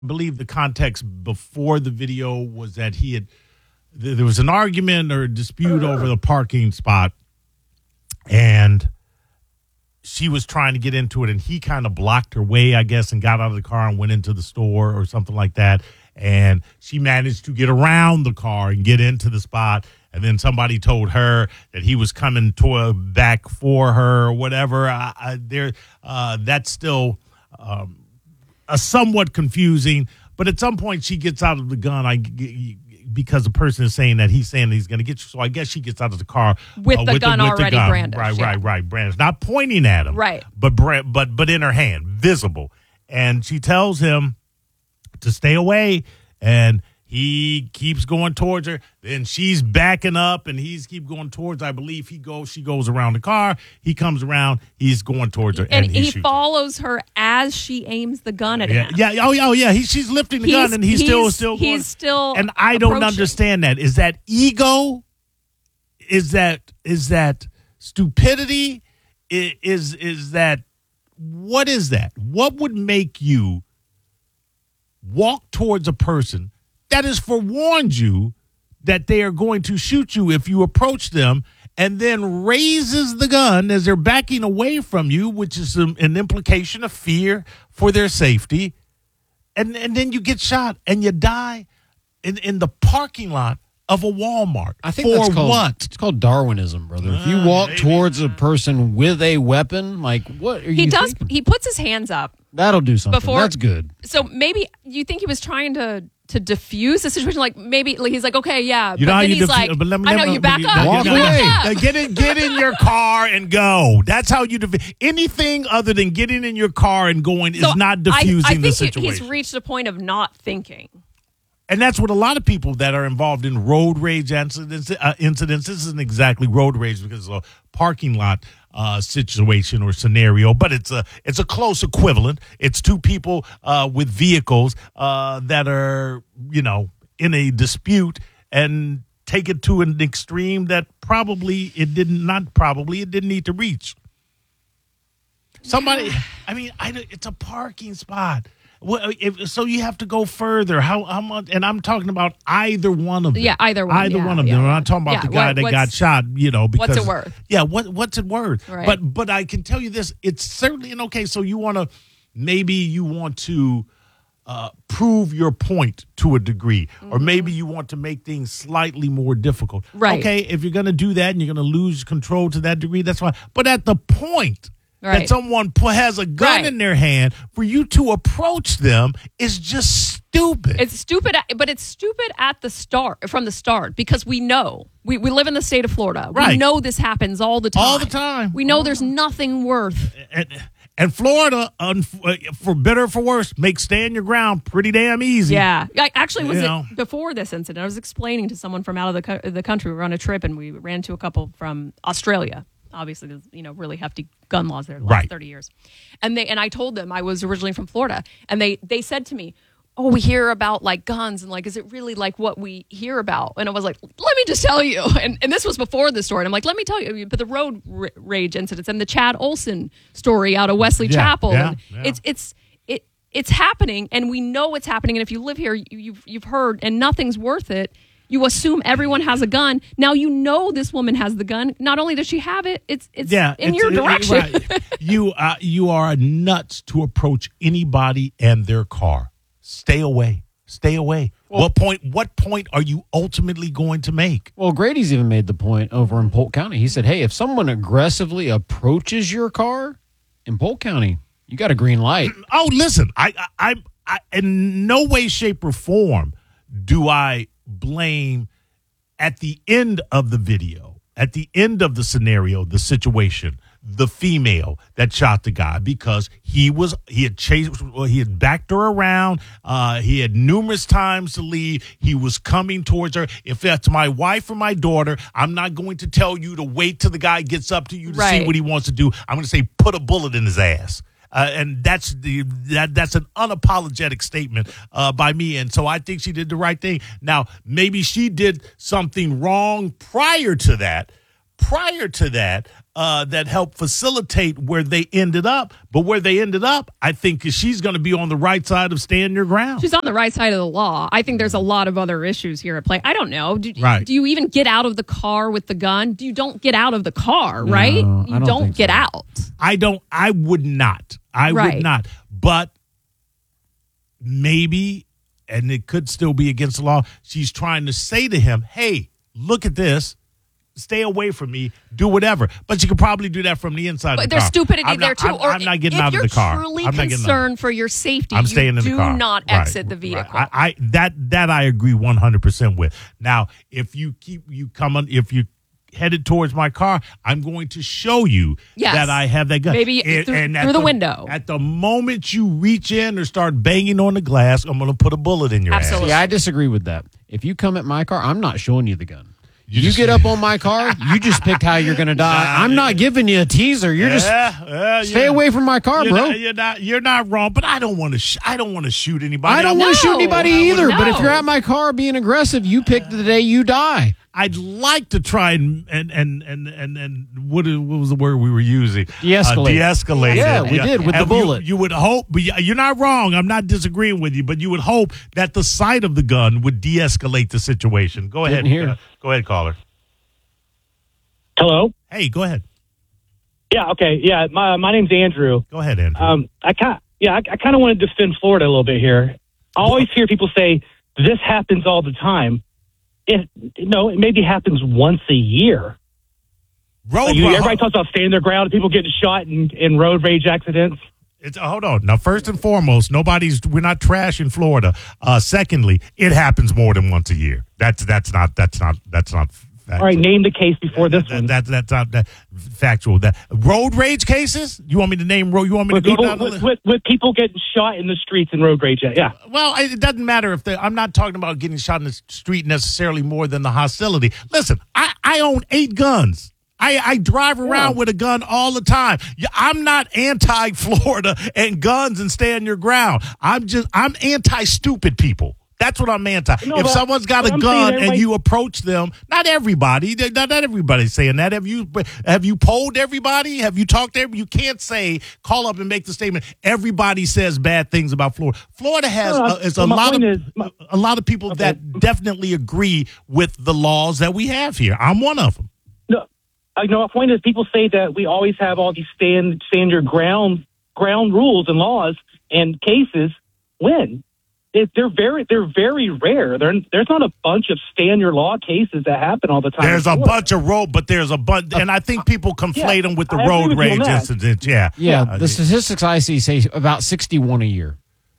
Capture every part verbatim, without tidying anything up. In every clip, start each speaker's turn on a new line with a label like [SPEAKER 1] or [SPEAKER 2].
[SPEAKER 1] believe the context before the video was that he had th- there was an argument or a dispute over the parking spot, and she was trying to get into it, and he kind of blocked her way, I guess, and got out of the car and went into the store or something like that. And she managed to get around the car and get into the spot. And then somebody told her that he was coming to back for her or whatever. I, I, there, uh, that's still um, a somewhat confusing. But at some point, she gets out of the gun. I because the person is saying that he's saying that he's going to get you. So I guess she gets out of the car
[SPEAKER 2] with
[SPEAKER 1] uh,
[SPEAKER 2] the
[SPEAKER 1] with
[SPEAKER 2] gun
[SPEAKER 1] the, with
[SPEAKER 2] already
[SPEAKER 1] the gun.
[SPEAKER 2] brandished.
[SPEAKER 1] Right,
[SPEAKER 2] yeah.
[SPEAKER 1] right, right. Brandished, not pointing at him.
[SPEAKER 2] Right,
[SPEAKER 1] but but but in her hand, visible. And she tells him to stay away, and he keeps going towards her. Then she's backing up, and he's keep going towards. I believe he goes. She goes around the car. He comes around. He's going towards her, and,
[SPEAKER 2] and
[SPEAKER 1] he,
[SPEAKER 2] he follows her. her as she aims the gun at
[SPEAKER 1] yeah,
[SPEAKER 2] him.
[SPEAKER 1] Yeah, oh, oh yeah. He, she's lifting the
[SPEAKER 2] he's,
[SPEAKER 1] gun, and he's,
[SPEAKER 2] he's
[SPEAKER 1] still still going.
[SPEAKER 2] He's still.
[SPEAKER 1] And I don't
[SPEAKER 2] approaching.
[SPEAKER 1] understand that. Is that ego? Is that is that stupidity? Is is, is that what is that? What would make you walk towards a person that has forewarned you that they are going to shoot you if you approach them, and then raises the gun as they're backing away from you, which is an, an implication of fear for their safety, and, and then you get shot and you die in, in the parking lot of a Walmart.
[SPEAKER 3] I think
[SPEAKER 1] for
[SPEAKER 3] that's called,
[SPEAKER 1] what?
[SPEAKER 3] It's called Darwinism, brother.
[SPEAKER 1] Uh,
[SPEAKER 3] if you walk
[SPEAKER 1] maybe.
[SPEAKER 3] towards a person with a weapon, like what are
[SPEAKER 2] He
[SPEAKER 3] you
[SPEAKER 2] does.
[SPEAKER 3] thinking?
[SPEAKER 2] He puts his hands up.
[SPEAKER 3] That'll do something.
[SPEAKER 2] Before-
[SPEAKER 3] That's good.
[SPEAKER 2] So maybe you think he was trying to to diffuse the situation. Like maybe like he's like, okay, yeah.
[SPEAKER 1] You
[SPEAKER 2] but
[SPEAKER 1] know how
[SPEAKER 2] then
[SPEAKER 1] you
[SPEAKER 2] he's
[SPEAKER 1] defu-
[SPEAKER 2] like,
[SPEAKER 1] but let me-
[SPEAKER 2] I
[SPEAKER 1] let
[SPEAKER 2] know
[SPEAKER 1] me-
[SPEAKER 2] you back
[SPEAKER 1] let me-
[SPEAKER 2] up.
[SPEAKER 3] Walk
[SPEAKER 2] You
[SPEAKER 3] away.
[SPEAKER 2] back
[SPEAKER 1] Uh,
[SPEAKER 2] up.
[SPEAKER 1] Get in, get in your car and go. That's how you defuse. Anything other than getting in your car and going
[SPEAKER 2] So
[SPEAKER 1] is not
[SPEAKER 2] I-
[SPEAKER 1] diffusing
[SPEAKER 2] I, think
[SPEAKER 1] the
[SPEAKER 2] he-
[SPEAKER 1] situation.
[SPEAKER 2] he's reached a point of not thinking.
[SPEAKER 1] And that's what a lot of people that are involved in road rage incidents, uh, incidents this isn't exactly road rage because of a parking lot uh, situation or scenario, but it's a it's a close equivalent. It's two people uh, with vehicles uh, that are, you know, in a dispute and take it to an extreme that probably it didn't, not probably, it didn't need to reach. Somebody, I mean, I, it's a parking spot. Well, if, so you have to go further. How, how much? And I'm talking about either one of them.
[SPEAKER 2] Yeah, either one.
[SPEAKER 1] Either
[SPEAKER 2] yeah,
[SPEAKER 1] one of
[SPEAKER 2] yeah.
[SPEAKER 1] them. I'm not talking about
[SPEAKER 2] Yeah,
[SPEAKER 1] the guy
[SPEAKER 2] what-
[SPEAKER 1] that
[SPEAKER 2] what's-
[SPEAKER 1] got shot. You know, because
[SPEAKER 2] what's it worth?
[SPEAKER 1] Yeah, what what's it worth?
[SPEAKER 2] Right.
[SPEAKER 1] But but I can tell you this: it's certainly an okay. So you want to maybe you want to uh, prove your point to a degree, mm-hmm. or maybe you want to make things slightly more difficult.
[SPEAKER 2] Right.
[SPEAKER 1] Okay, if you're going to do that and you're going to lose control to that degree, that's fine. But at the point.
[SPEAKER 2] Right.
[SPEAKER 1] That someone pu- has a gun
[SPEAKER 2] Right.
[SPEAKER 1] in their hand, for you to approach them is just stupid.
[SPEAKER 2] It's stupid, at- but it's stupid at the start, from the start, because we know. We, we live in the state of Florida.
[SPEAKER 1] Right.
[SPEAKER 2] We know this happens all the time.
[SPEAKER 1] All the time.
[SPEAKER 2] We know there's nothing worth.
[SPEAKER 1] and, and Florida, un- for better or for worse, makes stand your ground pretty damn easy.
[SPEAKER 2] Yeah. I actually was
[SPEAKER 1] You
[SPEAKER 2] it,
[SPEAKER 1] know.
[SPEAKER 2] before this incident, I was explaining to someone from out of the, co- the country. We were on a trip, and we ran into a couple from Australia. Obviously, there's, you know, really hefty gun laws there the last
[SPEAKER 1] Right.
[SPEAKER 2] thirty years. And they and I told them I was originally from Florida, and they they said to me, "Oh, we hear about like guns, and like, is it really like what we hear about?" And I was like, "Let me just tell you." And and this was before the story. And I'm like, "Let me tell you." But the road r- rage incidents and the Chad Olson story out of Wesley
[SPEAKER 1] Yeah,
[SPEAKER 2] Chapel,
[SPEAKER 1] yeah,
[SPEAKER 2] and
[SPEAKER 1] yeah.
[SPEAKER 2] it's it's it it's happening, and we know it's happening. And if you live here, you, you've you've heard, and nothing's worth it. You assume everyone has a gun. Now you know this woman has the gun. Not only does she have it, it's it's
[SPEAKER 1] Yeah,
[SPEAKER 2] in
[SPEAKER 1] it's-
[SPEAKER 2] your
[SPEAKER 1] it- it-
[SPEAKER 2] direction.
[SPEAKER 1] right. you uh, you are nuts to approach anybody and their car. Stay away. Stay away. what point? What point are you ultimately going to make?
[SPEAKER 3] Well, Grady's even made the point over in Polk County. He said, hey, if someone aggressively approaches your car in Polk County, you got a green light.
[SPEAKER 1] Oh, listen, I, I, I, I in no way, shape, or form do I blame at the end of the video, at the end of the scenario, the situation, the female that shot the guy, because he was he had chased well, he had backed her around. Uh, he had numerous times to leave. He was coming towards her. If that's my wife or my daughter, I'm not going to tell you to wait till the guy gets up to you to see
[SPEAKER 2] Right.
[SPEAKER 1] what he wants to do. I'm going to say put a bullet in his ass. Uh, and that's the that that's an unapologetic statement uh, by me, and so I think she did the right thing. Now, maybe she did something wrong prior to that. Prior to that, uh, that helped facilitate where they ended up. But where they ended up, I think she's going to be on the right side of stand your ground.
[SPEAKER 2] She's on the right side of the law. I think there's a lot of other issues here at play. I don't know. Do,
[SPEAKER 1] Right.
[SPEAKER 2] do you even get out of the car with the gun? You don't get out of the car, right?
[SPEAKER 3] No,
[SPEAKER 2] you
[SPEAKER 3] I don't
[SPEAKER 2] don't,
[SPEAKER 3] think
[SPEAKER 2] get
[SPEAKER 3] so.
[SPEAKER 2] out.
[SPEAKER 1] I don't. I would not. I
[SPEAKER 2] Right.
[SPEAKER 1] would not. But maybe, and it could still be against the law. She's trying to say to him, "Hey, look at this. Stay away from me. Do whatever." But you could probably do that from the inside.
[SPEAKER 2] But
[SPEAKER 1] of the
[SPEAKER 2] there's
[SPEAKER 1] car.
[SPEAKER 2] stupidity
[SPEAKER 1] I'm
[SPEAKER 2] there
[SPEAKER 1] not,
[SPEAKER 2] too.
[SPEAKER 1] I'm,
[SPEAKER 2] or
[SPEAKER 1] I'm not getting
[SPEAKER 2] if
[SPEAKER 1] out
[SPEAKER 2] you're
[SPEAKER 1] of the car.
[SPEAKER 2] truly
[SPEAKER 1] I'm not getting out.
[SPEAKER 2] concerned for your safety,
[SPEAKER 1] I'm
[SPEAKER 2] you
[SPEAKER 1] staying in the
[SPEAKER 2] do
[SPEAKER 1] car.
[SPEAKER 2] not
[SPEAKER 1] Right,
[SPEAKER 2] exit the vehicle.
[SPEAKER 1] right. I, I that that I agree one hundred percent with. Now, if you keep you coming, if you headed towards my car, I'm going to show you
[SPEAKER 2] Yes.
[SPEAKER 1] that I have that gun.
[SPEAKER 2] Maybe
[SPEAKER 1] And-
[SPEAKER 2] through-
[SPEAKER 1] and at
[SPEAKER 2] through the window.
[SPEAKER 1] At the moment you reach in or start banging on the glass, I'm going to put a bullet in your
[SPEAKER 2] Absolutely.
[SPEAKER 3] Yeah, I disagree with that. If you come at my car, I'm not showing you the gun. You,
[SPEAKER 1] just-
[SPEAKER 3] get up on my car, you just picked how you're going to die.
[SPEAKER 1] Nah,
[SPEAKER 3] I'm not giving you a teaser. You're
[SPEAKER 1] ass.
[SPEAKER 3] just
[SPEAKER 1] Yeah, yeah,
[SPEAKER 3] stay
[SPEAKER 1] yeah.
[SPEAKER 3] away from my car,
[SPEAKER 1] You're
[SPEAKER 3] bro.
[SPEAKER 1] not, you're not. You're not wrong, but I don't want to. Sh- I don't want to shoot anybody.
[SPEAKER 3] I don't
[SPEAKER 2] No.
[SPEAKER 3] want to shoot anybody either. But if
[SPEAKER 2] No.
[SPEAKER 3] you're at my car being aggressive, you picked the day you die.
[SPEAKER 1] I'd like to try and and and and and, and what, is- what was the word we were using?
[SPEAKER 3] De-escalate.
[SPEAKER 1] Uh, de-escalate.
[SPEAKER 3] Yeah,
[SPEAKER 1] it.
[SPEAKER 3] we did with the
[SPEAKER 1] And you-
[SPEAKER 3] bullet.
[SPEAKER 1] You, would hope, but you- you're not wrong. I'm not disagreeing with you, but you would hope that the sight of the gun would de-escalate the situation. Go ahead.
[SPEAKER 3] Didn't hear.
[SPEAKER 1] Uh, go ahead, caller.
[SPEAKER 4] Hello.
[SPEAKER 1] Hey, go ahead.
[SPEAKER 4] Yeah. Okay. Yeah. My my name's Andrew.
[SPEAKER 1] Go ahead, Andrew.
[SPEAKER 4] Um. I kind. Yeah. I, I kind of want to defend Florida a little bit here. I always hear people say this happens all the time. It no. It maybe happens once a year.
[SPEAKER 1] road
[SPEAKER 4] Like, you,
[SPEAKER 1] ro-
[SPEAKER 4] everybody talks about standing their ground and people getting shot in, in road rage accidents.
[SPEAKER 1] It's, hold on. Now, first and foremost, nobody's. We're not trashing Florida. Uh, secondly, it happens more than once a year. That's that's not that's not that's not.
[SPEAKER 4] All right. Name the case before this
[SPEAKER 1] That,
[SPEAKER 4] one.
[SPEAKER 1] that, that's not that factual. That road rage cases. You want me to name road? You want me
[SPEAKER 4] with
[SPEAKER 1] to go
[SPEAKER 4] people
[SPEAKER 1] down the
[SPEAKER 4] with,
[SPEAKER 1] list?
[SPEAKER 4] with, with people getting shot in the streets in road rage. Yeah.
[SPEAKER 1] Well, it doesn't matter if they, I'm not talking about getting shot in the street necessarily more than the hostility. Listen, I, I own eight guns. I, I drive around
[SPEAKER 4] Yeah.
[SPEAKER 1] with a gun all the time. Yeah, I'm not anti-Florida and guns and stand your ground. I'm just I'm anti-stupid people. That's what I'm anti.
[SPEAKER 4] No,
[SPEAKER 1] if
[SPEAKER 4] but-
[SPEAKER 1] someone's got
[SPEAKER 4] but
[SPEAKER 1] a
[SPEAKER 4] I'm
[SPEAKER 1] gun
[SPEAKER 4] saying
[SPEAKER 1] and
[SPEAKER 4] everybody-
[SPEAKER 1] you approach them, not everybody, not, not everybody's saying that. Have you have you polled everybody? Have you talked to everybody? You can't say, call up and make the statement, everybody says bad things about Florida. Florida has
[SPEAKER 4] No, no,
[SPEAKER 1] uh, it's
[SPEAKER 4] so
[SPEAKER 1] a
[SPEAKER 4] my
[SPEAKER 1] lot of
[SPEAKER 4] point is- my-
[SPEAKER 1] a lot of people
[SPEAKER 4] Okay.
[SPEAKER 1] that definitely agree with the laws that we have here. I'm one of them.
[SPEAKER 4] No. I know. My point is, people say that we always have all these stand stand your ground ground rules and laws and cases. When it, they're very they're very rare. They're, there's not a bunch of stand your law cases that happen all the time.
[SPEAKER 1] There's a
[SPEAKER 4] Sure.
[SPEAKER 1] bunch of road, but there's a bunch, and I think people conflate
[SPEAKER 4] Yeah,
[SPEAKER 1] them with the
[SPEAKER 4] I agree
[SPEAKER 1] road
[SPEAKER 4] with you on
[SPEAKER 1] rage
[SPEAKER 4] that.
[SPEAKER 1] incidents. Yeah,
[SPEAKER 3] Yeah,
[SPEAKER 1] Uh,
[SPEAKER 3] the statistics I see say about sixty-one a year.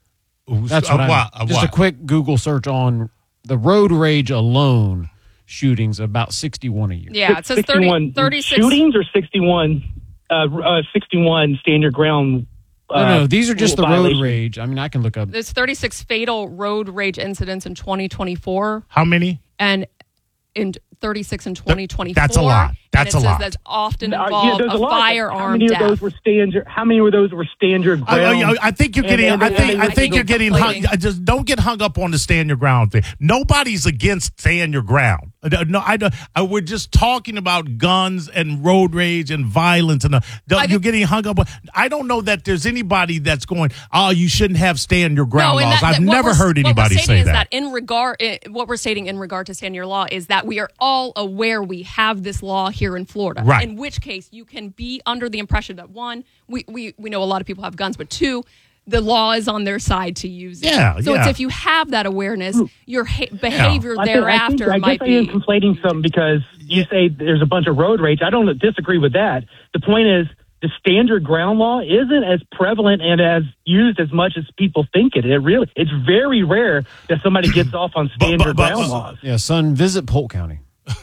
[SPEAKER 3] That's
[SPEAKER 1] uh,
[SPEAKER 3] what I'm,
[SPEAKER 1] what, uh,
[SPEAKER 3] just
[SPEAKER 1] what?
[SPEAKER 3] a quick Google search on the road rage alone. Shootings about sixty-one a year.
[SPEAKER 2] Yeah, it says thirty,
[SPEAKER 4] sixty-one
[SPEAKER 2] thirty-six.
[SPEAKER 4] shootings or sixty-one uh, uh, sixty-one stand your ground. Uh,
[SPEAKER 3] No, no, these are just the road
[SPEAKER 4] violations.
[SPEAKER 3] rage. I mean, I can look up.
[SPEAKER 2] There's thirty-six fatal road rage incidents in twenty twenty-four,
[SPEAKER 1] How many?
[SPEAKER 2] and in thirty-six in twenty twenty-four.
[SPEAKER 1] That's a lot. That's
[SPEAKER 2] and it
[SPEAKER 1] a
[SPEAKER 2] says
[SPEAKER 1] lot.
[SPEAKER 2] That's often
[SPEAKER 4] Uh, yeah,
[SPEAKER 2] involved
[SPEAKER 4] there's
[SPEAKER 2] a,
[SPEAKER 4] lot. How
[SPEAKER 2] firearm
[SPEAKER 4] many
[SPEAKER 2] death.
[SPEAKER 4] of those were stand your? How many of those were stand your
[SPEAKER 1] I,
[SPEAKER 4] ground?
[SPEAKER 1] I, I think you're
[SPEAKER 4] And-
[SPEAKER 1] getting.
[SPEAKER 4] and-
[SPEAKER 1] I
[SPEAKER 4] and-
[SPEAKER 1] think.
[SPEAKER 4] and-
[SPEAKER 1] I
[SPEAKER 4] and-
[SPEAKER 1] think you're getting. Hung,
[SPEAKER 2] conflating.
[SPEAKER 1] I just don't get hung up on the stand your ground thing. Nobody's against stand your ground. Uh, No, I don't. I, we're just talking about guns and road rage and violence, and uh, don't-
[SPEAKER 2] I
[SPEAKER 1] you're
[SPEAKER 2] think-
[SPEAKER 1] getting hung up on. I don't know that there's anybody that's going. Oh, you shouldn't have stand your ground
[SPEAKER 2] and
[SPEAKER 1] laws.
[SPEAKER 2] that-
[SPEAKER 1] I've
[SPEAKER 2] that- what
[SPEAKER 1] never
[SPEAKER 2] we're-
[SPEAKER 1] heard
[SPEAKER 2] what we're
[SPEAKER 1] anybody
[SPEAKER 2] stating
[SPEAKER 1] say
[SPEAKER 2] is
[SPEAKER 1] that.
[SPEAKER 2] that in regard, eh, what we're stating in regard to stand your law is that we are all aware we have this law here in Florida.
[SPEAKER 1] Right.
[SPEAKER 2] In which case, you can be under the impression that one, we we, we know a lot of people have guns, but two, the law is on their side to use it.
[SPEAKER 1] Yeah,
[SPEAKER 2] So
[SPEAKER 1] yeah.
[SPEAKER 2] it's if you have that awareness, your ha- behavior
[SPEAKER 4] I think-
[SPEAKER 2] thereafter
[SPEAKER 4] I, think, I
[SPEAKER 2] might
[SPEAKER 4] guess I am
[SPEAKER 2] be.
[SPEAKER 4] conflating some because you say there's a bunch of road rage. I don't disagree with that. The point is the standard ground law isn't as prevalent and as used as much as people think it. It really, it's very rare that somebody gets off on
[SPEAKER 1] But-
[SPEAKER 4] standard
[SPEAKER 1] but- but-
[SPEAKER 4] ground laws.
[SPEAKER 3] Yeah, son, visit Polk County.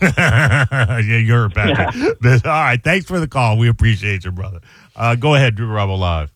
[SPEAKER 1] yeah, you're a Patrick. All right, thanks for the call. We appreciate you, brother. Uh, go ahead, Drew Bravo Live.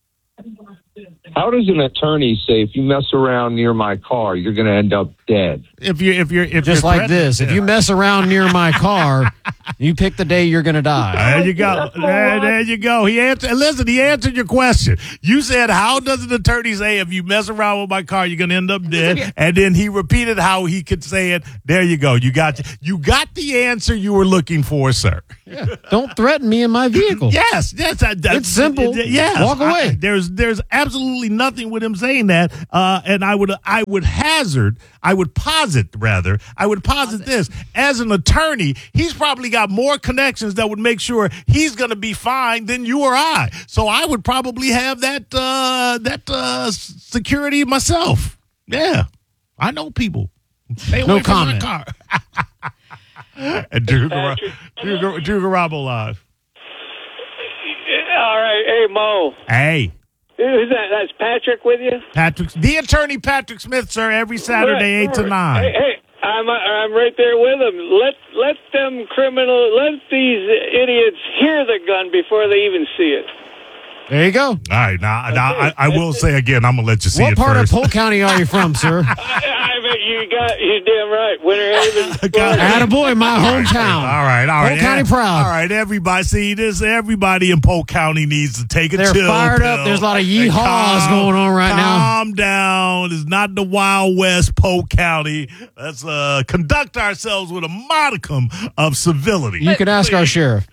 [SPEAKER 5] How does an attorney say if you mess around near my car, you're going to end up dead?
[SPEAKER 1] If you if you're if
[SPEAKER 3] Just
[SPEAKER 1] you're
[SPEAKER 3] like
[SPEAKER 1] threatened-
[SPEAKER 3] this. If
[SPEAKER 1] yeah.
[SPEAKER 3] you mess around near my car, You pick the day you're going to die.
[SPEAKER 1] There you go. There, there you go. He answered. Listen, he answered your question. You said, "How does an attorney say if you mess around with my car, you're going to end up dead?" And then he repeated how he could say it. There you go. You got you got the answer you were looking for, sir.
[SPEAKER 3] Yeah. Don't threaten me in my vehicle.
[SPEAKER 1] Yes, yes. I, I,
[SPEAKER 3] It's simple.
[SPEAKER 1] Yes,
[SPEAKER 3] Walk away.
[SPEAKER 1] I, there's there's absolutely nothing with him saying that. Uh, and I would I would hazard, I would posit rather, I would posit, posit this as an attorney. He's probably got more connections that would make sure he's going to be fine than you or I. So I would probably have that uh, that uh, security myself. Yeah, I know people. Stay away
[SPEAKER 3] No
[SPEAKER 1] from
[SPEAKER 3] comment.
[SPEAKER 1] my car. And Drew, Gar- Drew, Gar- Drew Garabo live.
[SPEAKER 6] All right, hey Mo.
[SPEAKER 1] Hey,
[SPEAKER 6] Who's that? That's Patrick with you.
[SPEAKER 1] Patrick, the attorney Patrick Smith, sir. Every Saturday, eight to nine.
[SPEAKER 6] Hey, hey, I'm I'm right there with them. Let let them criminal, let these idiots hear the gun before they even see it.
[SPEAKER 3] There you go.
[SPEAKER 1] All right, now, now I, I will say again, I'm gonna let you see
[SPEAKER 3] What
[SPEAKER 1] it
[SPEAKER 3] part
[SPEAKER 1] first.
[SPEAKER 3] of Polk County are you from, sir?
[SPEAKER 6] I, I bet you got you damn right. Winter Haven. Florida.
[SPEAKER 3] Attaboy, my hometown.
[SPEAKER 1] All right, all right.
[SPEAKER 3] Polk County
[SPEAKER 1] Eh,
[SPEAKER 3] proud.
[SPEAKER 1] All right, everybody. See this? Everybody in Polk County needs to take a
[SPEAKER 3] They're
[SPEAKER 1] chill
[SPEAKER 3] fired up.
[SPEAKER 1] pill
[SPEAKER 3] There's a lot of
[SPEAKER 1] and
[SPEAKER 3] yeehaws
[SPEAKER 1] calm-
[SPEAKER 3] going on right now.
[SPEAKER 1] Calm down. It's not the Wild West, Polk County. Let's uh, conduct ourselves with a modicum of civility.
[SPEAKER 3] You can ask our sheriff.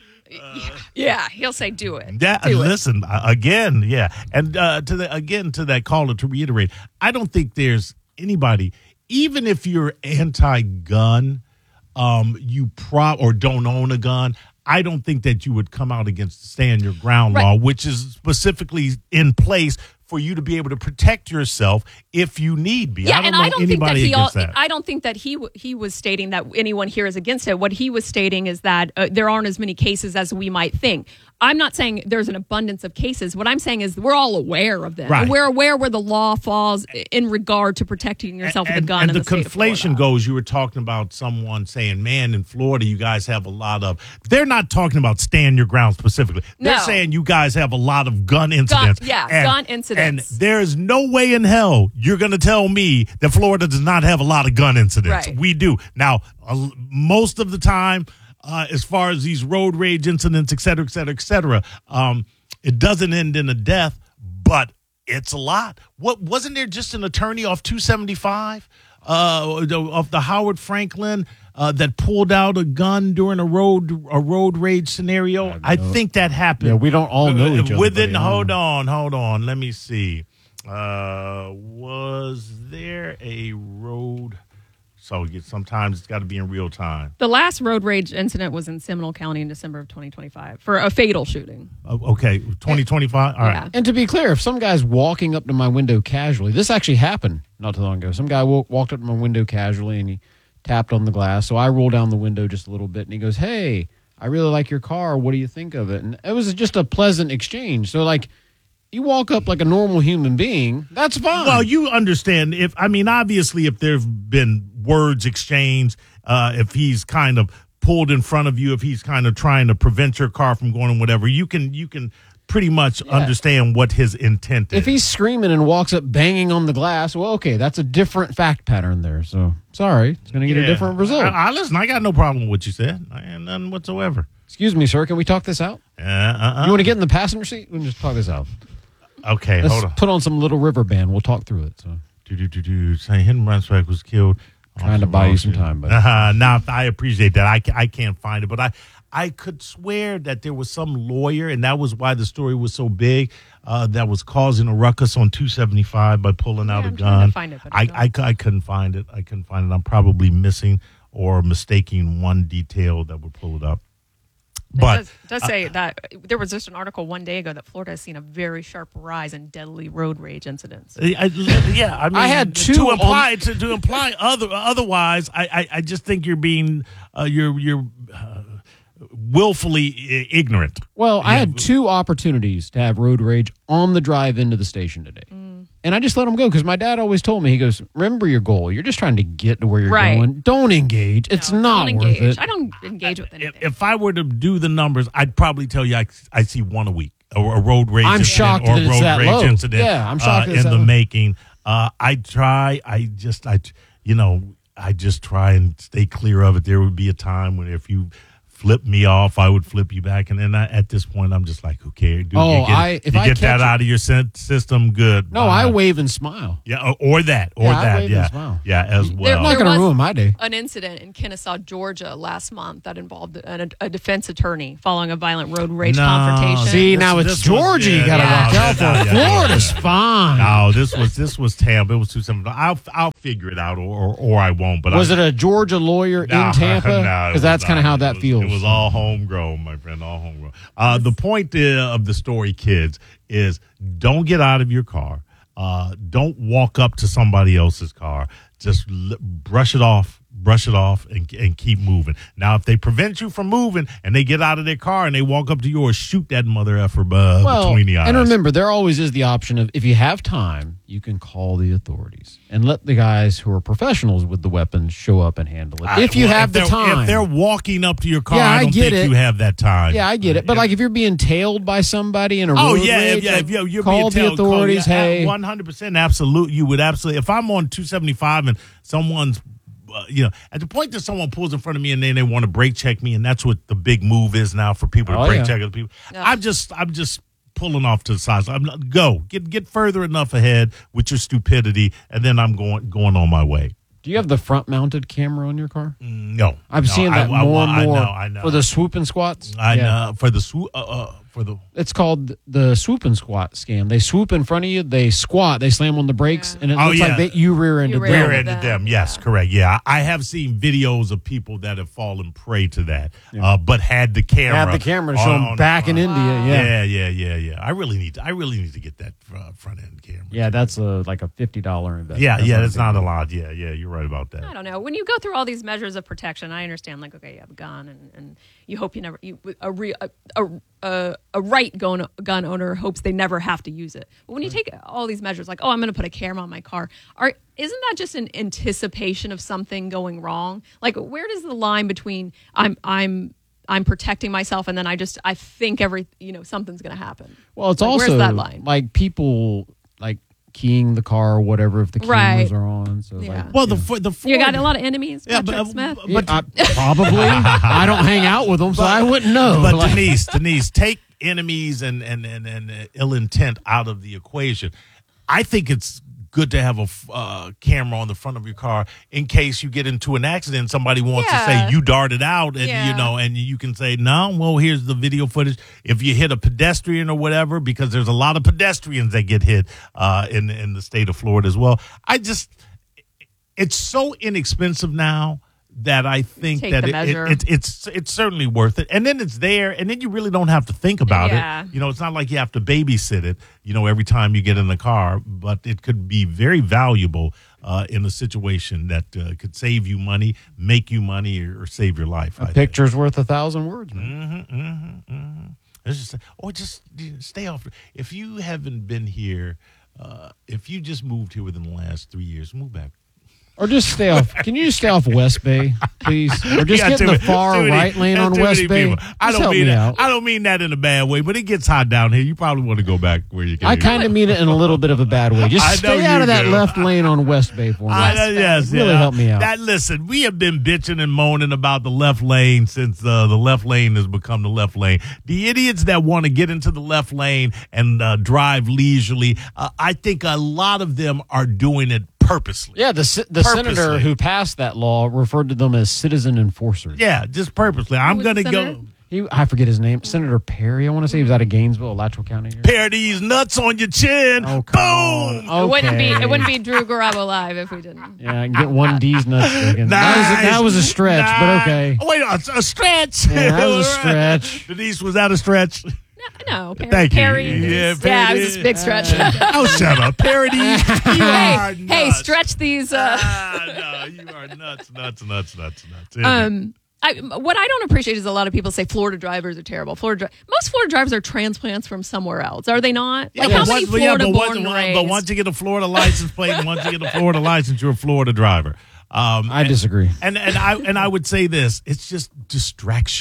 [SPEAKER 2] Yeah, he'll say do it.
[SPEAKER 1] Yeah,
[SPEAKER 2] do it.
[SPEAKER 1] listen uh, again. Yeah, and uh, to the again to that caller to reiterate, I don't think there's anybody, even if you're anti-gun, um, you prop or don't own a gun. I don't think that you would come out against the stand your ground
[SPEAKER 2] Right.
[SPEAKER 1] law, which is specifically in place for you to be able to protect yourself if you need be.
[SPEAKER 2] Yeah,
[SPEAKER 1] I don't
[SPEAKER 2] and
[SPEAKER 1] know
[SPEAKER 2] I don't think that
[SPEAKER 1] anybody
[SPEAKER 2] he. All,
[SPEAKER 1] against that.
[SPEAKER 2] I don't think that he w- he was stating that anyone here is against it. What he was stating is that uh, there aren't as many cases as we might think. I'm not saying there's an abundance of cases. What I'm saying is we're all aware of them.
[SPEAKER 1] Right.
[SPEAKER 2] And we're aware where the law falls in regard to protecting yourself with a gun.
[SPEAKER 1] And
[SPEAKER 2] in
[SPEAKER 1] the,
[SPEAKER 2] the state of
[SPEAKER 1] conflation
[SPEAKER 2] Florida.
[SPEAKER 1] goes, you were talking about someone saying, man, in Florida, you guys have a lot of. They're not talking about stand your ground specifically. They're
[SPEAKER 2] No.
[SPEAKER 1] saying you guys have a lot of gun incidents.
[SPEAKER 2] yeah,
[SPEAKER 1] and,
[SPEAKER 2] gun incidents.
[SPEAKER 1] And there's no way in hell you're going to tell me that Florida does not have a lot of gun incidents.
[SPEAKER 2] Right.
[SPEAKER 1] We do. Now, uh, most of the time, uh, as far as these road rage incidents, et cetera, et cetera, et cetera, um, it doesn't end in a death, but it's a lot. What wasn't there just an attorney off two seventy-five uh, of the Howard Franklin uh, that pulled out a gun during a road a road rage scenario? I, think that happened.
[SPEAKER 3] Yeah, we don't all know each other,
[SPEAKER 1] Within,
[SPEAKER 3] buddy.
[SPEAKER 1] hold on, hold on. Let me see. Uh, was there a road? So you- sometimes it's got to be in real time.
[SPEAKER 2] The last road rage incident was in Seminole County in December of twenty twenty-five for a fatal shooting.
[SPEAKER 1] Uh, okay, twenty twenty-five. All right.
[SPEAKER 2] Yeah.
[SPEAKER 3] And to be clear, if some guy's walking up to my window casually, this actually happened not too long ago. Some guy wo- walked up to my window casually and he tapped on the glass. So I roll down the window just a little bit and he goes, "Hey, I really like your car. What do you think of it?" And it was just a pleasant exchange. So like, you walk up like a normal human being, that's fine.
[SPEAKER 1] Well, you understand if I mean obviously if there've been words exchanged, uh, if he's kind of pulled in front of you, if he's kind of trying to prevent your car from going and whatever, you can you can pretty much understand what his intent is.
[SPEAKER 3] If he's screaming and walks up banging on the glass, well, okay, that's a different fact pattern there. So sorry, it's going to get
[SPEAKER 1] Yeah.
[SPEAKER 3] a different result.
[SPEAKER 1] I, I listen. I got no problem with what you said. I had none whatsoever.
[SPEAKER 3] Excuse me, sir. Can we talk this out?
[SPEAKER 1] Uh, uh,
[SPEAKER 3] You want to get in the passenger seat? We can just talk this out.
[SPEAKER 1] Okay,
[SPEAKER 3] Let's
[SPEAKER 1] hold on.
[SPEAKER 3] put on some Little River Band. We'll talk through it. So
[SPEAKER 1] Do do do do. Say Henry Brunswick was killed.
[SPEAKER 3] Trying to buy you some time, buddy.
[SPEAKER 1] Uh, now I appreciate that. I, ca- I can't find it, but I I could swear that there was some lawyer, and that was why the story was so big. Uh, that was causing a ruckus on two seventy-five by pulling out
[SPEAKER 2] Yeah,
[SPEAKER 1] a
[SPEAKER 2] I'm
[SPEAKER 1] gun.
[SPEAKER 2] trying to find it, but I
[SPEAKER 1] I,
[SPEAKER 2] don't.
[SPEAKER 1] I, cou- I couldn't find it. I couldn't find it. I'm probably missing or mistaking one detail that would pull it up.
[SPEAKER 2] It
[SPEAKER 1] But
[SPEAKER 2] does, does say that there was just an article one day ago that Florida has seen a very sharp rise in deadly road rage incidents.
[SPEAKER 1] I, I- yeah, I mean,
[SPEAKER 3] I had two
[SPEAKER 1] to
[SPEAKER 3] on-
[SPEAKER 1] imply to, to imply other otherwise. I, I, I just think you're being uh, you're you're uh, willfully i- ignorant.
[SPEAKER 3] Well, I had two opportunities to have road rage on the drive into the station today. And I just let them go because my dad always told me, he goes, remember your goal. You're just trying to get to where you're
[SPEAKER 2] Right.
[SPEAKER 3] going. Don't engage. It's
[SPEAKER 2] No,
[SPEAKER 3] not
[SPEAKER 2] don't
[SPEAKER 3] worth
[SPEAKER 2] engage.
[SPEAKER 3] it.
[SPEAKER 2] I don't engage with anything.
[SPEAKER 1] If, if I were to do the numbers, I'd probably tell you I, I see one a week or a road rage.
[SPEAKER 3] I'm
[SPEAKER 1] incident
[SPEAKER 3] shocked
[SPEAKER 1] or
[SPEAKER 3] that
[SPEAKER 1] a
[SPEAKER 3] it's
[SPEAKER 1] road
[SPEAKER 3] that
[SPEAKER 1] rage
[SPEAKER 3] low.
[SPEAKER 1] incident.
[SPEAKER 3] Yeah, I'm shocked
[SPEAKER 1] uh,
[SPEAKER 3] that it's
[SPEAKER 1] in
[SPEAKER 3] that
[SPEAKER 1] the
[SPEAKER 3] low.
[SPEAKER 1] making. Uh, I try. I just I you know I just try and stay clear of it. There would be a time when if you flip me off, I would flip you back. And then I, at this point, I'm just like, who cares? Dude,
[SPEAKER 3] Oh,
[SPEAKER 1] you get,
[SPEAKER 3] I- if
[SPEAKER 1] you
[SPEAKER 3] I
[SPEAKER 1] get that
[SPEAKER 3] catch it-
[SPEAKER 1] out of your sen- system, good.
[SPEAKER 3] No,
[SPEAKER 1] Bye.
[SPEAKER 3] I wave and smile.
[SPEAKER 1] Yeah, or, or that, or
[SPEAKER 3] Yeah, I
[SPEAKER 1] that,
[SPEAKER 3] wave
[SPEAKER 1] yeah,
[SPEAKER 3] and smile.
[SPEAKER 1] yeah, as well.
[SPEAKER 3] I'm not
[SPEAKER 2] There
[SPEAKER 3] going to
[SPEAKER 2] was-
[SPEAKER 3] ruin my day.
[SPEAKER 2] An incident in Kennesaw, Georgia last month that involved a, a defense attorney following a violent road rage
[SPEAKER 1] No,
[SPEAKER 2] confrontation.
[SPEAKER 3] See,
[SPEAKER 1] This-
[SPEAKER 3] now it's
[SPEAKER 1] this was-
[SPEAKER 3] Georgia you
[SPEAKER 1] yeah,
[SPEAKER 3] got to
[SPEAKER 2] yeah,
[SPEAKER 3] watch
[SPEAKER 1] yeah,
[SPEAKER 3] out for.
[SPEAKER 1] yeah, yeah,
[SPEAKER 3] Florida's
[SPEAKER 1] yeah.
[SPEAKER 3] fine.
[SPEAKER 1] No, this was this was Tampa. It was too simple. I'll I'll figure it out, or or, or I won't. But
[SPEAKER 3] Was
[SPEAKER 1] I,
[SPEAKER 3] it a Georgia lawyer
[SPEAKER 1] No,
[SPEAKER 3] in Tampa?
[SPEAKER 1] no, it
[SPEAKER 3] Because
[SPEAKER 1] was
[SPEAKER 3] that's kind of
[SPEAKER 1] not.
[SPEAKER 3] how
[SPEAKER 1] It
[SPEAKER 3] that
[SPEAKER 1] was-
[SPEAKER 3] feels.
[SPEAKER 1] It was all homegrown, my friend, all homegrown. Uh, the point uh, of the story, kids, is don't get out of your car. Uh, don't walk up to somebody else's car. Just l- brush it off. Brush it off and, and keep moving. Now, if they prevent you from moving and they get out of their car and they walk up to yours, shoot that mother effer uh,
[SPEAKER 3] well,
[SPEAKER 1] between the eyes.
[SPEAKER 3] and remember, there always is the option of if you have time, you can call the authorities and let the guys who are professionals with the weapons show up and handle it.
[SPEAKER 1] I-
[SPEAKER 3] if you
[SPEAKER 1] well,
[SPEAKER 3] have
[SPEAKER 1] if
[SPEAKER 3] the
[SPEAKER 1] they're-
[SPEAKER 3] time.
[SPEAKER 1] If they're walking up to your car,
[SPEAKER 3] Yeah,
[SPEAKER 1] I
[SPEAKER 3] I
[SPEAKER 1] don't
[SPEAKER 3] get
[SPEAKER 1] think
[SPEAKER 3] it.
[SPEAKER 1] you have that time.
[SPEAKER 3] yeah, I get it. But
[SPEAKER 1] If-
[SPEAKER 3] like if you're being tailed by somebody in a
[SPEAKER 1] Oh
[SPEAKER 3] road
[SPEAKER 1] yeah,
[SPEAKER 3] rage,
[SPEAKER 1] if, yeah,
[SPEAKER 3] like,
[SPEAKER 1] if you're, you're
[SPEAKER 3] call
[SPEAKER 1] being
[SPEAKER 3] the
[SPEAKER 1] told,
[SPEAKER 3] authorities.
[SPEAKER 1] call, yeah,
[SPEAKER 3] Hey,
[SPEAKER 1] one hundred percent, absolute. You would absolutely. If I'm on two seventy-five and someone's, uh, you know, at the point that someone pulls in front of me and then they want to brake check me, and that's what the big move is now for people to
[SPEAKER 3] Oh,
[SPEAKER 1] brake
[SPEAKER 3] yeah.
[SPEAKER 1] check other people.
[SPEAKER 2] Yeah.
[SPEAKER 1] I'm just, I'm just pulling off to the side. I'm not, go get get further enough ahead with your stupidity, and then I'm going going on my way.
[SPEAKER 3] do you have the front mounted camera on your car?
[SPEAKER 1] No,
[SPEAKER 3] I'm
[SPEAKER 1] no,
[SPEAKER 3] seeing
[SPEAKER 1] I-
[SPEAKER 3] that
[SPEAKER 1] I-
[SPEAKER 3] more
[SPEAKER 1] I
[SPEAKER 3] and more
[SPEAKER 1] know, I know.
[SPEAKER 3] for the swoop and squats.
[SPEAKER 1] I
[SPEAKER 3] Yeah.
[SPEAKER 1] know for the swo- uh, uh, for the.
[SPEAKER 3] It's called the swoop and squat scam. They swoop in front of you, they squat, they slam on the brakes,
[SPEAKER 2] Yeah.
[SPEAKER 3] and it
[SPEAKER 1] Oh,
[SPEAKER 3] looks
[SPEAKER 1] yeah.
[SPEAKER 3] like they, you rear-ended
[SPEAKER 2] You
[SPEAKER 3] them.
[SPEAKER 1] Rear
[SPEAKER 2] Rear-ended
[SPEAKER 1] ended
[SPEAKER 2] them,
[SPEAKER 1] them, yes,
[SPEAKER 2] yeah.
[SPEAKER 1] correct. Yeah, I have seen videos of people that have fallen prey to that, uh, but had the camera,
[SPEAKER 3] Have the camera to show
[SPEAKER 1] on-
[SPEAKER 3] them
[SPEAKER 1] on-
[SPEAKER 3] backing
[SPEAKER 1] on-
[SPEAKER 3] into you. Yeah.
[SPEAKER 1] Yeah, yeah, yeah, yeah. I really need, to, I really need to get that uh, front end camera.
[SPEAKER 3] Yeah, that's a like a fifty dollar investment.
[SPEAKER 1] yeah, yeah. That's
[SPEAKER 3] big
[SPEAKER 1] not a
[SPEAKER 3] deal.
[SPEAKER 1] lot. Yeah, yeah. You're right about that.
[SPEAKER 2] I don't know. When you go through all these measures of protection, I understand. Like, okay, you have a gun, and, and you hope you never. You, a, re, a, a, a, a right gun, gun owner hopes they never have to use it. But when you take all these measures, like, oh, I'm going to put a camera on my car, are isn't that just an anticipation of something going wrong? Like, where does the line between I'm I'm I'm protecting myself, and then I just I think every you know something's going to happen?
[SPEAKER 3] Well, it's
[SPEAKER 2] Like,
[SPEAKER 3] also
[SPEAKER 2] where's that line?
[SPEAKER 3] like people like keying the car or whatever if the cameras
[SPEAKER 2] Right.
[SPEAKER 3] are on. So
[SPEAKER 2] Yeah.
[SPEAKER 3] like,
[SPEAKER 1] Well, the Fo- the Ford,
[SPEAKER 2] You got a lot of enemies,
[SPEAKER 1] Yeah,
[SPEAKER 2] Patrick
[SPEAKER 1] but, uh,
[SPEAKER 2] Smith.
[SPEAKER 1] but
[SPEAKER 3] I, probably. I don't hang out with them, so I wouldn't know.
[SPEAKER 1] But
[SPEAKER 3] Like-
[SPEAKER 1] Denise, Denise, take enemies and and and, and uh, ill intent out of the equation. I think it's good to have a f- uh, camera on the front of your car in case you get into an accident. Somebody wants to
[SPEAKER 2] Yeah.
[SPEAKER 1] say you darted out, and
[SPEAKER 2] Yeah.
[SPEAKER 1] you know, and you can say no. Well, here's the video footage. If you hit a pedestrian or whatever, because there's a lot of pedestrians that get hit uh, in in the state of Florida as well. I just, it's so inexpensive now that I think
[SPEAKER 2] Take
[SPEAKER 1] that
[SPEAKER 2] the
[SPEAKER 1] it,
[SPEAKER 2] measure.
[SPEAKER 1] it, it, it's it's certainly worth it. And then it's there, and then you really don't have to think about
[SPEAKER 2] Yeah.
[SPEAKER 1] it. You know, it's not like you have to babysit it, you know, every time you get in the car, but it could be very valuable uh, in a situation that uh, could save you money, make you money, or, or save your life. I
[SPEAKER 3] a
[SPEAKER 1] think.
[SPEAKER 3] picture's worth a thousand words, man.
[SPEAKER 1] Mm-hmm, mm-hmm, mm-hmm. It's just, or just you know, stay off. If you haven't been here, uh, if you just moved here within the last three years, move back.
[SPEAKER 3] Or just stay off. Can you just stay off West Bay, please? Or just
[SPEAKER 1] You got
[SPEAKER 3] get
[SPEAKER 1] too
[SPEAKER 3] in the
[SPEAKER 1] many-
[SPEAKER 3] far
[SPEAKER 1] too many-
[SPEAKER 3] right lane
[SPEAKER 1] there's
[SPEAKER 3] on
[SPEAKER 1] too
[SPEAKER 3] West
[SPEAKER 1] many
[SPEAKER 3] Bay.
[SPEAKER 1] people. I
[SPEAKER 3] Just
[SPEAKER 1] don't
[SPEAKER 3] help
[SPEAKER 1] mean
[SPEAKER 3] me
[SPEAKER 1] that.
[SPEAKER 3] out.
[SPEAKER 1] I don't mean that in a bad way, but it gets hot down here. You probably want to go back where you can.
[SPEAKER 3] I
[SPEAKER 1] hear.
[SPEAKER 3] kind of mean it in a little bit of a bad way. Just
[SPEAKER 1] I know
[SPEAKER 3] stay out
[SPEAKER 1] you
[SPEAKER 3] of that
[SPEAKER 1] do.
[SPEAKER 3] left lane on West Bay for me.
[SPEAKER 1] I know, yes,
[SPEAKER 3] Really
[SPEAKER 1] yeah.
[SPEAKER 3] help me out.
[SPEAKER 1] That listen, we have been bitching and moaning about the left lane since uh, the left lane has become the left lane. The idiots that want to get into the left lane and uh, drive leisurely, uh, I think a lot of them are doing it purposely.
[SPEAKER 3] Yeah, the se- the senator
[SPEAKER 1] Purposely.
[SPEAKER 3] who passed that law referred to them as citizen enforcers.
[SPEAKER 1] Yeah, just purposely. I'm
[SPEAKER 2] was
[SPEAKER 1] going to
[SPEAKER 2] the senator?
[SPEAKER 1] go.
[SPEAKER 3] He, I forget his name. Senator Perry, I want to say he was out of Gainesville, Alachua County. Area.
[SPEAKER 1] Pair these nuts on your chin.
[SPEAKER 3] Oh, come
[SPEAKER 1] Boom.
[SPEAKER 3] on.
[SPEAKER 2] It wouldn't be
[SPEAKER 3] Okay.
[SPEAKER 2] it wouldn't be Drew Garabo live if we didn't.
[SPEAKER 3] Yeah, I can get one D's nuts sticking. That, was a, that was a stretch, but
[SPEAKER 1] Nice.
[SPEAKER 3] okay.
[SPEAKER 1] Oh, wait, a, a stretch.
[SPEAKER 3] Yeah, that was a
[SPEAKER 1] All right.
[SPEAKER 3] stretch.
[SPEAKER 1] Denise, was that a stretch?
[SPEAKER 2] No, no Perry,
[SPEAKER 1] Thank you.
[SPEAKER 2] Perry
[SPEAKER 1] Yeah,
[SPEAKER 2] is- yeah, it was
[SPEAKER 1] Perry.
[SPEAKER 2] a big stretch.
[SPEAKER 1] Oh, shut up. Parodies. You are
[SPEAKER 2] hey,
[SPEAKER 1] nuts.
[SPEAKER 2] hey, stretch these. Uh,
[SPEAKER 1] Ah, no, you are nuts, nuts, nuts, nuts, nuts.
[SPEAKER 2] um, I, what I don't appreciate is a lot of people say Florida drivers are terrible. Florida, dri- most Florida drivers are transplants from somewhere else, are they not?
[SPEAKER 1] Yeah,
[SPEAKER 2] Like
[SPEAKER 1] but
[SPEAKER 2] how many
[SPEAKER 1] once- but yeah,
[SPEAKER 2] Florida
[SPEAKER 1] but once-
[SPEAKER 2] born
[SPEAKER 1] but
[SPEAKER 2] raised?
[SPEAKER 1] once you get a Florida license plate, and once you get a Florida license, you're a Florida driver. Um,
[SPEAKER 3] I
[SPEAKER 1] and-
[SPEAKER 3] disagree.
[SPEAKER 1] And and I and I would say this: it's just distraction.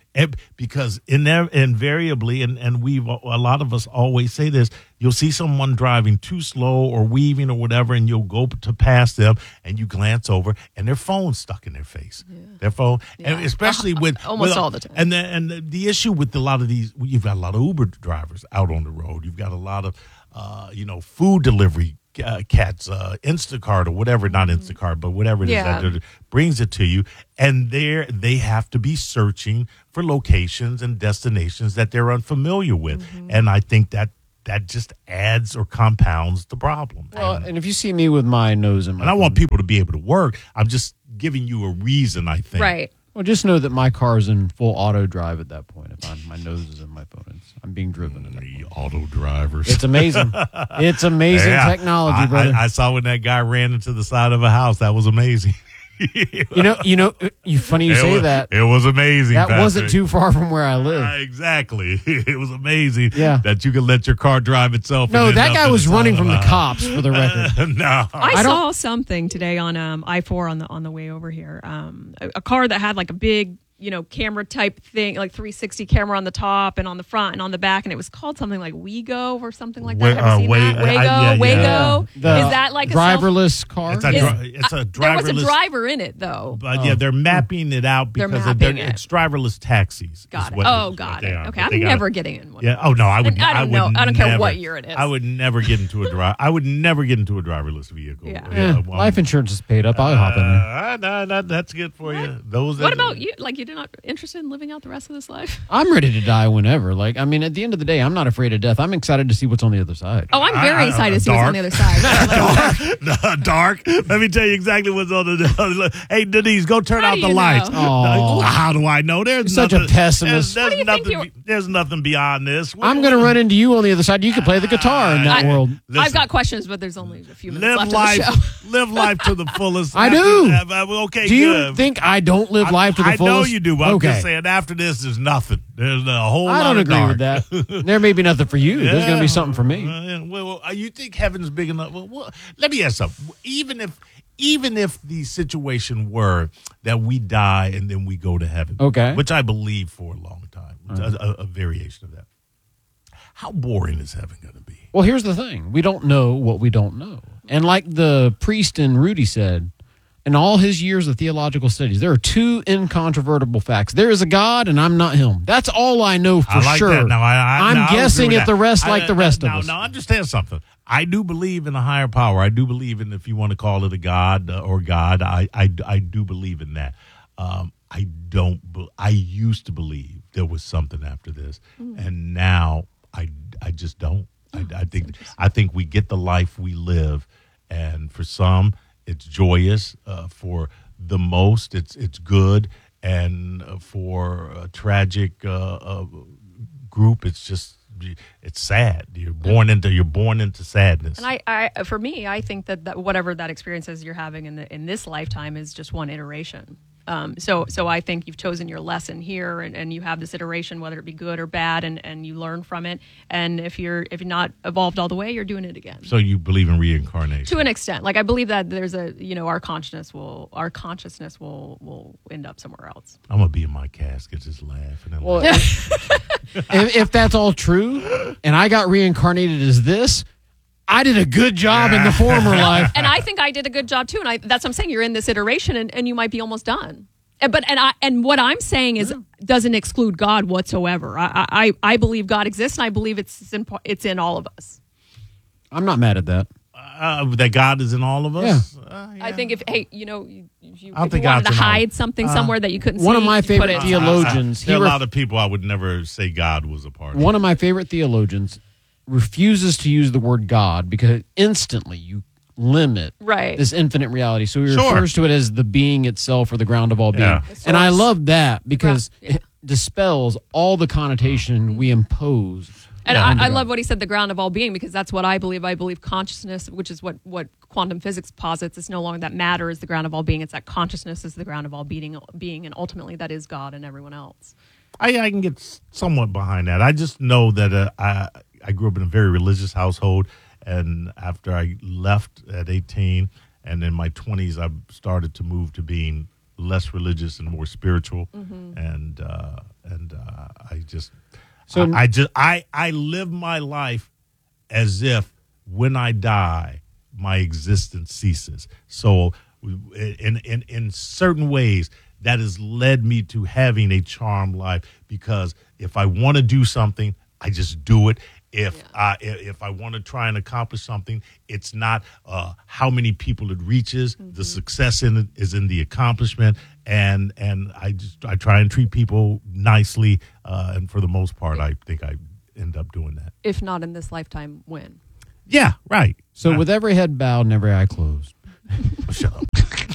[SPEAKER 1] And because in there, invariably, and, and we've a lot of us always say this, you'll see someone driving too slow or weaving or whatever, and you'll go to pass them, and you glance over, and their phone's stuck in their face. Yeah. Their phone,
[SPEAKER 2] Yeah.
[SPEAKER 1] and especially with
[SPEAKER 2] Almost
[SPEAKER 1] with,
[SPEAKER 2] all the time.
[SPEAKER 1] And the, and the, the issue with a lot of these, you've got a lot of Uber drivers out on the road. You've got a lot of, uh, you know, food delivery uh, cats, uh, Instacart or whatever, not Instacart, but whatever it
[SPEAKER 2] Yeah.
[SPEAKER 1] is that brings it to you. And there they have to be searching for locations and destinations that they're unfamiliar with. And I think that that just adds or compounds the problem.
[SPEAKER 3] Well,
[SPEAKER 1] and,
[SPEAKER 3] and if you see me with my nose in my
[SPEAKER 1] and I
[SPEAKER 3] phone,
[SPEAKER 1] want people to be able to work. I'm just giving you a reason, I think.
[SPEAKER 2] Right.
[SPEAKER 3] well, just know that my car's in full auto drive at that point. If I'm, my nose is in my phone, it's, I'm being driven. At that
[SPEAKER 1] The
[SPEAKER 3] point.
[SPEAKER 1] auto drivers.
[SPEAKER 3] It's amazing. It's amazing
[SPEAKER 1] Yeah.
[SPEAKER 3] technology,
[SPEAKER 1] I,
[SPEAKER 3] brother.
[SPEAKER 1] I, I saw when that guy ran into the side of a house. That was amazing.
[SPEAKER 3] you know, you know, you funny you
[SPEAKER 1] It
[SPEAKER 3] say
[SPEAKER 1] was,
[SPEAKER 3] that.
[SPEAKER 1] It was amazing.
[SPEAKER 3] That
[SPEAKER 1] Patrick.
[SPEAKER 3] wasn't too far from where I live.
[SPEAKER 1] Uh, exactly. It was amazing
[SPEAKER 3] Yeah.
[SPEAKER 1] that you could let your car drive itself.
[SPEAKER 3] No,
[SPEAKER 1] and
[SPEAKER 3] that
[SPEAKER 1] end
[SPEAKER 3] guy
[SPEAKER 1] up in
[SPEAKER 3] was
[SPEAKER 1] side
[SPEAKER 3] running
[SPEAKER 1] of
[SPEAKER 3] from
[SPEAKER 1] a
[SPEAKER 3] the
[SPEAKER 1] house.
[SPEAKER 3] cops, for the record.
[SPEAKER 1] no.
[SPEAKER 2] I,
[SPEAKER 3] I don't-
[SPEAKER 2] saw something today on um, I four on the on the way over here. Um, a, a car that had like a big, you know, camera type thing, like three sixty camera on the top and on the front and on the back, and it was called something like Wego or something like that.
[SPEAKER 1] Wa-
[SPEAKER 2] Have you
[SPEAKER 1] uh,
[SPEAKER 2] seen
[SPEAKER 1] Wa-
[SPEAKER 2] that?
[SPEAKER 1] I-
[SPEAKER 2] Wago,
[SPEAKER 1] yeah, yeah.
[SPEAKER 2] Wago.
[SPEAKER 3] The
[SPEAKER 2] Is that like a self-
[SPEAKER 3] driverless car?
[SPEAKER 1] It's a,
[SPEAKER 2] Is-
[SPEAKER 1] dri- it's a
[SPEAKER 2] uh, there was a
[SPEAKER 1] driverless.
[SPEAKER 2] driver in it though.
[SPEAKER 1] But yeah, they're mapping it out
[SPEAKER 2] They're
[SPEAKER 1] because
[SPEAKER 2] mapping
[SPEAKER 1] they're,
[SPEAKER 2] it.
[SPEAKER 1] it's driverless taxis.
[SPEAKER 2] Got
[SPEAKER 1] is
[SPEAKER 2] it.
[SPEAKER 1] what
[SPEAKER 2] Oh,
[SPEAKER 1] what
[SPEAKER 2] got
[SPEAKER 1] they
[SPEAKER 2] it.
[SPEAKER 1] are.
[SPEAKER 2] Okay,
[SPEAKER 1] But
[SPEAKER 2] I'm
[SPEAKER 1] they got-
[SPEAKER 2] never getting in one.
[SPEAKER 1] Yeah. Oh no, I would.
[SPEAKER 2] And I don't know.
[SPEAKER 1] would
[SPEAKER 2] I don't care
[SPEAKER 1] never-
[SPEAKER 2] what year it is.
[SPEAKER 1] I would never get into a drive. I would never get into a driverless vehicle.
[SPEAKER 2] Yeah.
[SPEAKER 3] Eh,
[SPEAKER 1] well,
[SPEAKER 3] life insurance is paid up. I'll hop in there.
[SPEAKER 1] Uh, no, no, that's good for you. Those.
[SPEAKER 2] What
[SPEAKER 1] that-
[SPEAKER 2] about you? Like, you're not interested in living out the rest of this life?
[SPEAKER 3] I'm ready to die whenever. Like, I mean, at the end of the day, I'm not afraid of death. I'm excited to see what's on the other side.
[SPEAKER 2] Oh, I'm
[SPEAKER 1] I-
[SPEAKER 2] very
[SPEAKER 1] I-
[SPEAKER 2] excited to see
[SPEAKER 1] dark.
[SPEAKER 2] what's on the other side.
[SPEAKER 1] dark, dark. Let me tell you exactly what's on the. Hey, Denise, go turn
[SPEAKER 2] How
[SPEAKER 1] out
[SPEAKER 2] do
[SPEAKER 1] the
[SPEAKER 2] you
[SPEAKER 1] lights.
[SPEAKER 2] know?
[SPEAKER 3] Aw.
[SPEAKER 1] How do I know? There's
[SPEAKER 3] You're such a
[SPEAKER 1] nothing,
[SPEAKER 3] pessimist.
[SPEAKER 1] There's,
[SPEAKER 2] What do
[SPEAKER 1] there's
[SPEAKER 2] you think
[SPEAKER 1] nothing.
[SPEAKER 2] you-
[SPEAKER 1] be- there's nothing beyond this.
[SPEAKER 3] I'm going to run into you on the other side. You can play the guitar in that
[SPEAKER 1] I-
[SPEAKER 3] world.
[SPEAKER 1] Listen,
[SPEAKER 2] I've got questions, but there's only a few minutes
[SPEAKER 1] live
[SPEAKER 2] left
[SPEAKER 1] life.
[SPEAKER 2] of the show.
[SPEAKER 1] Live life to the fullest.
[SPEAKER 3] I
[SPEAKER 1] After-
[SPEAKER 3] do.
[SPEAKER 1] uh, Okay,
[SPEAKER 3] Do you
[SPEAKER 1] good.
[SPEAKER 3] think I don't live life to the
[SPEAKER 1] I,
[SPEAKER 3] fullest?
[SPEAKER 1] I know you do, but I'm
[SPEAKER 3] okay.
[SPEAKER 1] just saying after this, there's nothing. There's a whole
[SPEAKER 3] I
[SPEAKER 1] lot
[SPEAKER 3] don't
[SPEAKER 1] of
[SPEAKER 3] agree
[SPEAKER 1] dark.
[SPEAKER 3] with that. There may be nothing for you. There's going to be something for me.
[SPEAKER 1] Uh, yeah. Well, well, you think heaven's big enough? Well, well, let me ask something. Even if, even if the situation were that we die and then we go to heaven,
[SPEAKER 3] Okay.
[SPEAKER 1] which I believe for a long time, a, a, a variation of that. How boring is heaven going to be?
[SPEAKER 3] Well, here's the thing. We don't know what we don't know. And like the priest in Rudy said, in all his years of theological studies, there are two incontrovertible facts. There is a God, and I'm not him. That's all I know for
[SPEAKER 1] I like
[SPEAKER 3] sure.
[SPEAKER 1] that. Now, I, I,
[SPEAKER 3] I'm
[SPEAKER 1] now, I agree
[SPEAKER 3] guessing
[SPEAKER 1] with
[SPEAKER 3] at
[SPEAKER 1] that.
[SPEAKER 3] the rest
[SPEAKER 1] I-
[SPEAKER 3] like the
[SPEAKER 1] I-
[SPEAKER 3] rest
[SPEAKER 1] now,
[SPEAKER 3] of us.
[SPEAKER 1] Now, understand something. I do believe in a higher power. I do believe in, if you want to call it a God uh, or God, I, I, I do believe in that. Um, I don't. Be, I used to believe there was something after this,
[SPEAKER 2] Mm.
[SPEAKER 1] and now I, I just don't. I, I think I think we get the life we live, and for some it's joyous. Uh, for the most, it's it's good, and uh, for a tragic uh, uh, group, it's just it's sad. You're born into you're born into sadness.
[SPEAKER 2] And I, I, for me, I think that, that whatever that experience is you're having in the in this lifetime is just one iteration. Um, so, so I think you've chosen your lesson here, and, and you have this iteration, whether it be good or bad, and, and you learn from it. And if you're if you're not evolved all the way, you're doing it again.
[SPEAKER 1] So you believe in reincarnation?
[SPEAKER 2] To an extent, like I believe that there's a you know our consciousness will our consciousness will will end up somewhere else.
[SPEAKER 1] I'm gonna be in my casket just laughing and
[SPEAKER 3] Well,
[SPEAKER 1] laughing.
[SPEAKER 3] if, if that's all true, and I got reincarnated as this, I did a good job in the former life.
[SPEAKER 2] And I think I did a good job too. And I, that's what I'm saying. You're in this iteration, and, and you might be almost done. And, but and I and what I'm saying is doesn't exclude God whatsoever. I I, I believe God exists, and I believe it's in, it's in all of us.
[SPEAKER 3] I'm not mad at that.
[SPEAKER 1] Uh, that God is in all of us.
[SPEAKER 3] Yeah.
[SPEAKER 1] Uh, yeah.
[SPEAKER 2] I think if hey, you know, you, if you,
[SPEAKER 1] I don't
[SPEAKER 2] if
[SPEAKER 1] think
[SPEAKER 2] you wanted
[SPEAKER 1] God's
[SPEAKER 2] to
[SPEAKER 1] in all-
[SPEAKER 2] hide something somewhere that you couldn't
[SPEAKER 3] One
[SPEAKER 2] see,
[SPEAKER 3] of my
[SPEAKER 2] you put
[SPEAKER 3] favorite
[SPEAKER 2] it-
[SPEAKER 3] theologians,
[SPEAKER 1] There are
[SPEAKER 3] he
[SPEAKER 1] a
[SPEAKER 3] re-
[SPEAKER 1] lot of people I would never say God was a part of.
[SPEAKER 3] One of my favorite theologians refuses to use the word God because instantly you limit
[SPEAKER 2] Right.
[SPEAKER 3] this infinite reality. So he
[SPEAKER 1] Sure.
[SPEAKER 3] refers to it as the being itself or the ground of all being.
[SPEAKER 1] Yeah.
[SPEAKER 3] And I love that because
[SPEAKER 2] Yeah.
[SPEAKER 3] it dispels all the connotation we impose.
[SPEAKER 2] And
[SPEAKER 3] onto
[SPEAKER 2] I, I
[SPEAKER 3] God.
[SPEAKER 2] love what he said, the ground of all being, because that's what I believe. I believe consciousness, which is what, what quantum physics posits, it's no longer that matter is the ground of all being. It's that consciousness is the ground of all being, being and ultimately that is God and everyone else.
[SPEAKER 1] I, I can get somewhat behind that. I just know that uh, I I grew up in a very religious household, and after I left at eighteen, and in my twenties, I started to move to being less religious and more spiritual.
[SPEAKER 2] Mm-hmm.
[SPEAKER 1] And uh, and uh, I just,
[SPEAKER 3] So-
[SPEAKER 1] I, I just, I, I live my life as if when I die, my existence ceases. So in in in certain ways, that has led me to having a charmed life, because if I want to do something, I just do it. If
[SPEAKER 2] Yeah.
[SPEAKER 1] I if I want to try and accomplish something, it's not uh, how many people it reaches.
[SPEAKER 2] Mm-hmm.
[SPEAKER 1] The success in it is in the accomplishment, and and I just I try and treat people nicely, uh, and for the most part, I think I end up doing that.
[SPEAKER 2] If not in this lifetime, when?
[SPEAKER 1] Yeah, right.
[SPEAKER 3] So
[SPEAKER 1] Uh,
[SPEAKER 3] with every head bowed and every eye closed.
[SPEAKER 1] shut up.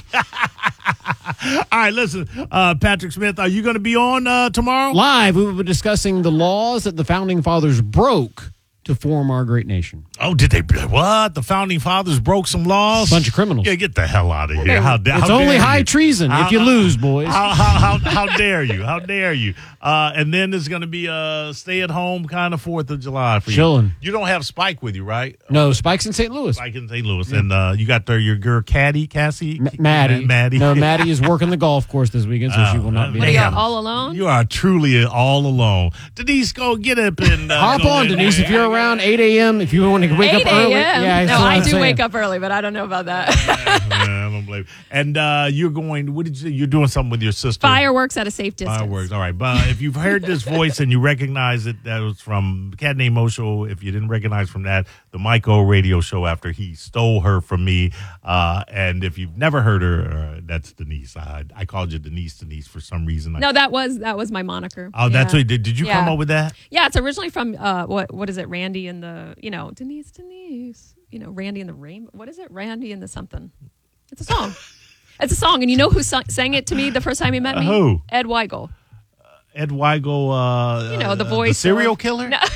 [SPEAKER 1] All right, listen, uh, Patrick Smith, are you going to be on uh, tomorrow?
[SPEAKER 3] Live, we will be discussing the laws that the Founding Fathers broke to form our great nation.
[SPEAKER 1] Oh, did they? What? The Founding Fathers broke some laws?
[SPEAKER 3] Bunch of criminals.
[SPEAKER 1] Yeah, get the hell out of here. How, da-
[SPEAKER 3] It's
[SPEAKER 1] how
[SPEAKER 3] only
[SPEAKER 1] dare
[SPEAKER 3] high
[SPEAKER 1] you.
[SPEAKER 3] treason
[SPEAKER 1] How-
[SPEAKER 3] if you lose, boys.
[SPEAKER 1] How, how, how, how dare you? How dare you? Uh, and then there's going to be a stay-at-home kind of fourth of July for you.
[SPEAKER 3] Chilling.
[SPEAKER 1] You don't have Spike with you, right?
[SPEAKER 3] No, Spike's in Saint Louis.
[SPEAKER 1] Spike in Saint Louis. And uh, you got the, your girl, Caddy, Cassie?
[SPEAKER 3] M- Maddie.
[SPEAKER 1] Maddie.
[SPEAKER 3] No, Maddie is working the golf course this weekend, so she will not be
[SPEAKER 1] Oh,
[SPEAKER 2] Are
[SPEAKER 3] there.
[SPEAKER 2] you
[SPEAKER 1] Man.
[SPEAKER 2] all alone?
[SPEAKER 1] You are truly all alone. Denise, go get up and uh,
[SPEAKER 3] Hop
[SPEAKER 1] go
[SPEAKER 3] on,
[SPEAKER 1] in
[SPEAKER 3] Denise,
[SPEAKER 1] there.
[SPEAKER 3] if you're around eight a.m., if you want to wake
[SPEAKER 2] eight
[SPEAKER 3] up early.
[SPEAKER 2] a.m.
[SPEAKER 3] Yeah,
[SPEAKER 2] no,
[SPEAKER 3] that's what
[SPEAKER 2] I
[SPEAKER 3] I'm
[SPEAKER 2] do
[SPEAKER 3] saying.
[SPEAKER 2] wake up early, but I don't know about that.
[SPEAKER 1] Yeah, I don't blame. And uh, you're going. What did you? You're doing something with your sister.
[SPEAKER 2] Fireworks at a safe distance.
[SPEAKER 1] Fireworks. All right. But if you've heard this voice and you recognize it, that was from Cat Named Mo Show. If you didn't recognize from that, the Mike O radio show after he stole her from me. Uh, and if you've never heard her, uh, that's Denise. I, I called you Denise, Denise for some reason. I,
[SPEAKER 2] No, that was that was my moniker.
[SPEAKER 1] oh, that's
[SPEAKER 2] Yeah.
[SPEAKER 1] what did. Did you come
[SPEAKER 2] Yeah.
[SPEAKER 1] up with that?
[SPEAKER 2] Yeah, it's originally from uh, what what is it? Randy and the you know Denise Denise. You know Randy and the Rainbow. What is it? Randy and the something. It's a song. It's a song, and you know who sang, sang it to me the first time he met me?
[SPEAKER 1] Uh, who?
[SPEAKER 2] Ed Weigel.
[SPEAKER 1] Ed Weigel. Uh,
[SPEAKER 2] You know the
[SPEAKER 1] uh,
[SPEAKER 2] voice.
[SPEAKER 1] serial
[SPEAKER 2] of,
[SPEAKER 1] killer.
[SPEAKER 2] No.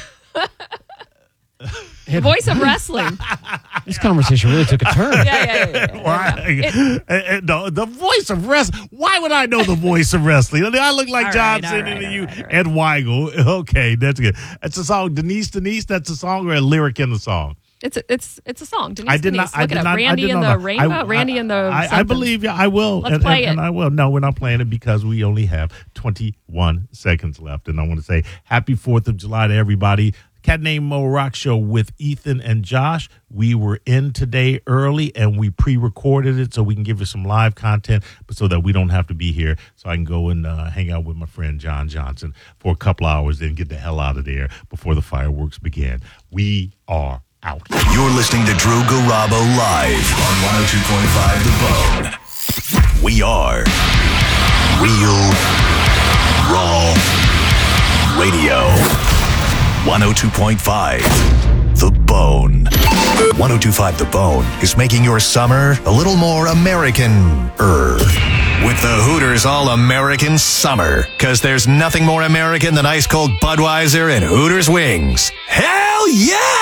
[SPEAKER 2] The voice of wrestling.
[SPEAKER 3] This conversation really took a turn.
[SPEAKER 2] Yeah, yeah, yeah. yeah, yeah.
[SPEAKER 1] Why?
[SPEAKER 2] It-
[SPEAKER 1] Uh, uh, no, the voice of wrestling. Why would I know the voice of wrestling? I, mean, I look like
[SPEAKER 2] All
[SPEAKER 1] John
[SPEAKER 2] right, all
[SPEAKER 1] Cena
[SPEAKER 2] right,
[SPEAKER 1] to
[SPEAKER 2] all
[SPEAKER 1] you,
[SPEAKER 2] right, all right.
[SPEAKER 1] Ed Weigel. Okay, that's good. That's a song. Denise, Denise. That's a song or a lyric in the song.
[SPEAKER 2] It's a, it's it's a song. Denise,
[SPEAKER 1] I did
[SPEAKER 2] Denise.
[SPEAKER 1] not. I
[SPEAKER 2] Look
[SPEAKER 1] did
[SPEAKER 2] it up.
[SPEAKER 1] not.
[SPEAKER 2] Randy
[SPEAKER 1] I did
[SPEAKER 2] and
[SPEAKER 1] not
[SPEAKER 2] the
[SPEAKER 1] know.
[SPEAKER 2] Rainbow.
[SPEAKER 1] I,
[SPEAKER 2] Randy and the.
[SPEAKER 1] I, I
[SPEAKER 2] something.
[SPEAKER 1] believe you. I will.
[SPEAKER 2] Let's
[SPEAKER 1] and,
[SPEAKER 2] play
[SPEAKER 1] and, and
[SPEAKER 2] it.
[SPEAKER 1] I will. No, we're not playing it because we only have twenty-one seconds left. And I want to say happy Fourth of July to everybody. Cat Named Mo Rock Show with Ethan and Josh. We were in today early and we pre-recorded it so we can give you some live content, but so that we don't have to be here, so I can go and uh, hang out with my friend John Johnson for a couple hours, then get the hell out of there before the fireworks begin. We are out.
[SPEAKER 7] You're listening to Drew Garabo live on one oh two point five The Bone. We are Real Raw Radio. one oh two point five The Bone. one oh two point five The Bone is making your summer a little more American-er. With the Hooters All-American Summer. Because there's nothing more American than ice-cold Budweiser and Hooters wings. Hell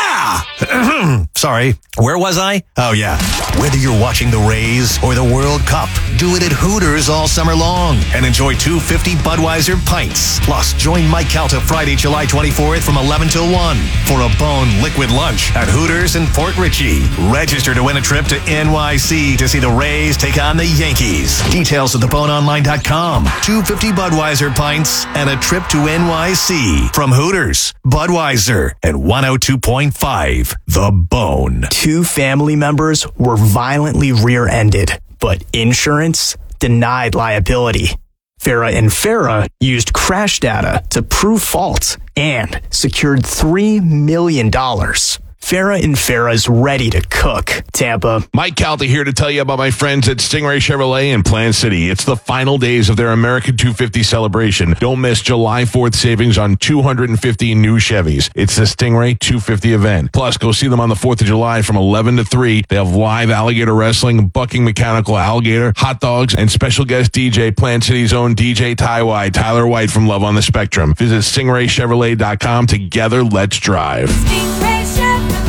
[SPEAKER 7] yeah! Sorry, where was I? Oh, yeah. Whether you're watching the Rays or the World Cup, do it at Hooters all summer long and enjoy two fifty Budweiser pints. Plus, join Mike Calta Friday, July twenty-fourth from eleven till one for a Bone liquid lunch at Hooters in Port Richey. Register to win a trip to N Y C to see the Rays take on the Yankees. Details at the bone online dot com. two fifty Budweiser pints and a trip to N Y C from Hooters, Budweiser, and one oh two point five The Bone.
[SPEAKER 8] Two family members were violently rear-ended, but insurance denied liability. Farah and Farah used crash data to prove fault and secured three million dollars. Farah and Farah's ready to cook. Tampa.
[SPEAKER 9] Mike Calta here to tell you about my friends at Stingray Chevrolet in Plant City. It's the final days of their American two fifty celebration. Don't miss July fourth savings on two hundred fifty new Chevys. It's the Stingray two fifty event. Plus, go see them on the fourth of July from eleven to three. They have live alligator wrestling, bucking mechanical alligator, hot dogs, and special guest D J, Plant City's own D J Tywide, Tyler White from Love on the Spectrum. Visit stingray chevrolet dot com. Together, let's drive.
[SPEAKER 10] Stingray Chevrolet.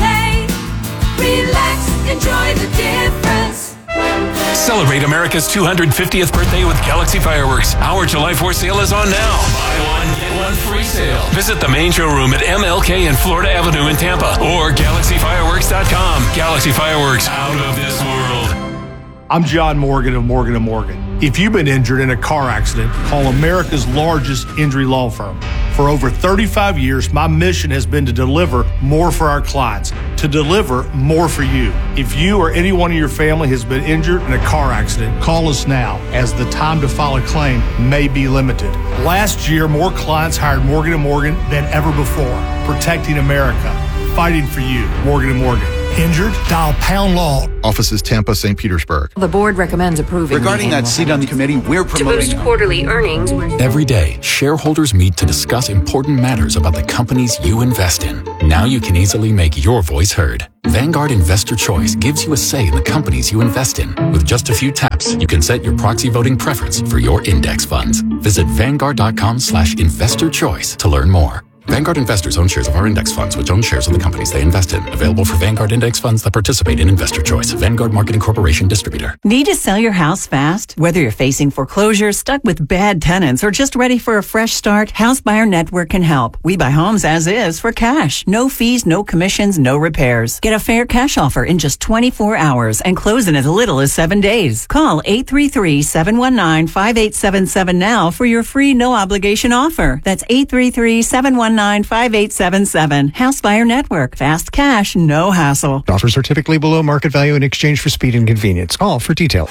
[SPEAKER 10] Relax, enjoy the difference.
[SPEAKER 11] Celebrate America's two hundred fiftieth birthday with Galaxy Fireworks. Our July fourth sale is on now. Buy one, get one free sale. Visit the main showroom at M L K and Florida Avenue in Tampa or galaxy fireworks dot com. Galaxy Fireworks, out of this world.
[SPEAKER 12] I'm John Morgan of Morgan and Morgan. If you've been injured in a car accident, call America's largest injury law firm. For over thirty-five years, my mission has been to deliver more for our clients, to deliver more for you. If you or anyone in your family has been injured in a car accident, call us now, as the time to file a claim may be limited. Last year, more clients hired Morgan and Morgan than ever before, protecting America, fighting for you. Morgan and Morgan. Injured? Dial pound law.
[SPEAKER 13] Offices Tampa, Saint Petersburg.
[SPEAKER 14] The board recommends approving.
[SPEAKER 15] Regarding that seat on the committee, we're promoting.
[SPEAKER 14] To boost quarterly earnings.
[SPEAKER 16] Every day, shareholders meet to discuss important matters about the companies you invest in. Now you can easily make your voice heard. Vanguard Investor Choice gives you a say in the companies you invest in. With just a few taps, you can set your proxy voting preference for your index funds. Visit Vanguard.com slash investor choice to learn more. Vanguard investors own shares of our index funds, which own shares of the companies they invest in. Available for Vanguard index funds that participate in Investor Choice. Vanguard Marketing Corporation distributor.
[SPEAKER 17] Need to sell your house fast? Whether you're facing foreclosure, stuck with bad tenants, or just ready for a fresh start, House Buyer Network can help. We buy homes as is for cash. No fees, no commissions, no repairs. Get a fair cash offer in just twenty-four hours and close in as little as seven days. Call eight three three, seven one nine, five eight seven seven now for your free no obligation offer. That's eight three three, seven one nine, five eight seven seven. House Buyer Network. Fast cash, no hassle.
[SPEAKER 13] Offers are typically below market value in exchange for speed and convenience. Call for detail.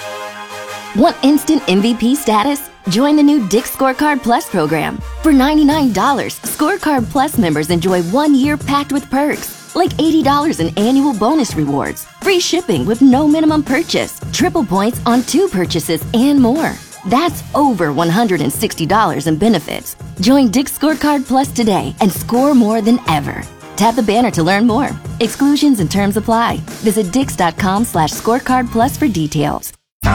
[SPEAKER 18] Want instant M V P status? Join the new Dick's Scorecard Plus program. For ninety-nine dollars, Scorecard Plus members enjoy one year packed with perks, like eighty dollars in annual bonus rewards, free shipping with no minimum purchase, triple points on two purchases, and more. That's over one hundred sixty dollars in benefits. Join Dick's Scorecard Plus today and score more than ever. Tap the banner to learn more. Exclusions and terms apply. Visit dix.com slash scorecard plus for details.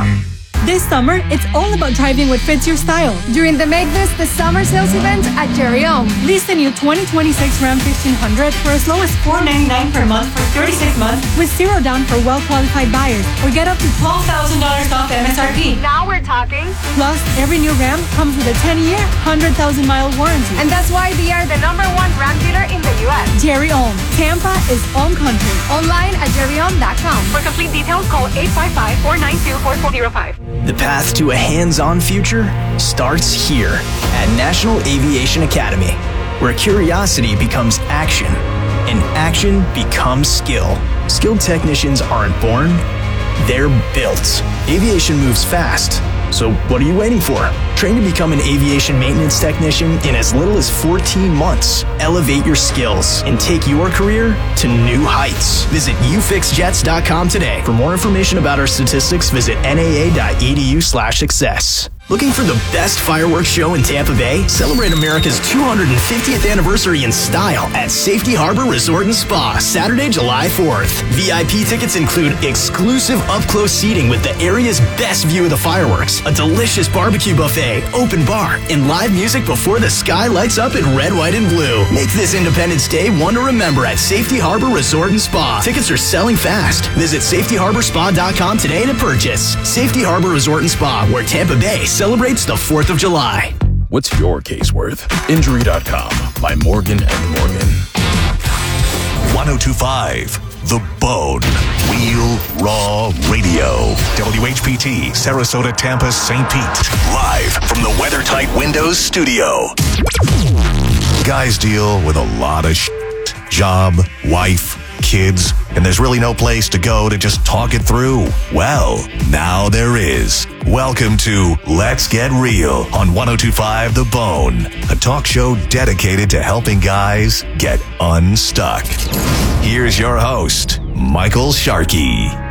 [SPEAKER 19] This summer, it's all about driving what fits your style.
[SPEAKER 20] During the Make This the Summer sales event at Jerry Ohm.
[SPEAKER 19] Lease the new twenty twenty-six Ram fifteen hundred for as low as four hundred ninety-nine dollars per month for thirty-six months with zero down for well-qualified buyers, or get up to twelve thousand dollars off M S R P.
[SPEAKER 20] Now we're talking.
[SPEAKER 19] Plus, every new Ram comes with a ten-year, one hundred thousand mile warranty.
[SPEAKER 20] And that's why they are the number one Ram dealer in the U S.
[SPEAKER 19] Jerry Ohm. Tampa is Ohm country.
[SPEAKER 20] Online at jerry ohm dot com. For complete details, call eight five five, four nine two, four four zero five.
[SPEAKER 8] The path to a hands-on future starts here at National Aviation Academy, where curiosity becomes action and action becomes skill. Skilled technicians aren't born, they're built. Aviation moves fast, so what are you waiting for? Train to become an aviation maintenance technician in as little as fourteen months. Elevate your skills and take your career to new heights. Visit u fix jets dot com today. For more information about our statistics, visit n a a dot e d u slash success. Looking for the best fireworks show in Tampa Bay? Celebrate America's two hundred fiftieth anniversary in style at Safety Harbor Resort and Spa, Saturday, July fourth. V I P tickets include exclusive up-close seating with the area's best view of the fireworks, a delicious barbecue buffet, open bar, and live music before the sky lights up in red, white, and blue. Make this Independence Day one to remember at Safety Harbor Resort and Spa. Tickets are selling fast. Visit safety harbor spa dot com today to purchase. Safety Harbor Resort and Spa, where Tampa Bay celebrates the fourth of July.
[SPEAKER 21] What's your case worth? Injury dot com by Morgan and Morgan.
[SPEAKER 7] one oh two point five The Bone. Real Raw Radio. W H P T, Sarasota, Tampa, Saint Pete. Live from the WeatherTight Windows studio. Guys deal with a lot of shit. Job, wife, kids, and there's really no place to go to just talk it through. Well, now there is. Welcome to Let's Get Real on one oh two point five The Bone, a talk show dedicated to helping guys get unstuck. Here's your host, Michael Sharkey.